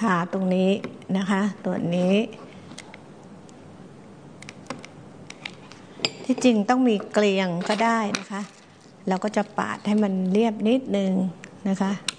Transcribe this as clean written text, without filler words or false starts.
าตรงนี้นะคะตัวนี้ที่จริงต้องมีเกลียงก็ได้นะคะเราก็จะปาดให้มันเรียบนิดนึงนะคะ